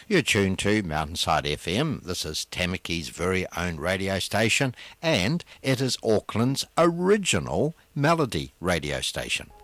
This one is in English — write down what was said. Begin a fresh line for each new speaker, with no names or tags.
You're tuned to Mountainside FM. This is Tamaki's very own radio station, and it is Auckland's original melody radio station.